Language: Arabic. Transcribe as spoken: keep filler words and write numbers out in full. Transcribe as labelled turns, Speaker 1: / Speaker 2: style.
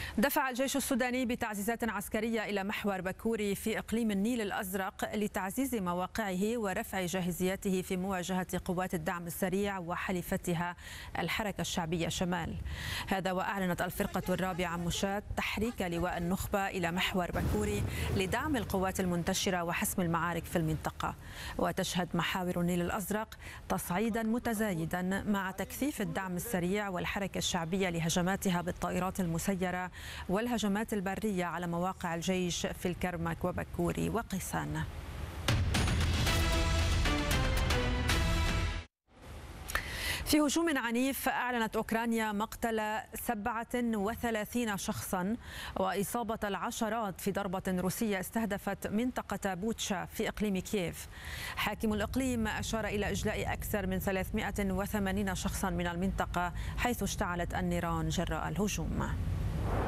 Speaker 1: دفع الجيش السوداني بتعزيزات عسكرية إلى محور بكوري في إقليم النيل الأزرق لتعزيز مواقعه ورفع جاهزيته في مواجهة قوات الدعم السريع وحليفتها الحركة الشعبية شمال. هذا وأعلنت الفرقة الرابعة مشاة تحريك لواء النخبة إلى محور بكوري لدعم القوات المنتشرة وحسم المعارك في المنطقة. وتشهد محاور النيل الأزرق تصعيدا متزايدا مع تكثيف الدعم السريع والحركة الشعبية لهجماتها بالطائرات المسيرة والهجمات البرية على مواقع الجيش في الكرمك وبكوري وقيسان. في هجوم عنيف أعلنت أوكرانيا مقتل سبعة وثلاثين شخصا وإصابة العشرات في ضربة روسية استهدفت منطقة بوتشا في إقليم كييف. حاكم الإقليم أشار إلى إجلاء أكثر من ثلاثمائة وثمانين شخصا من المنطقة حيث اشتعلت النيران جراء الهجوم.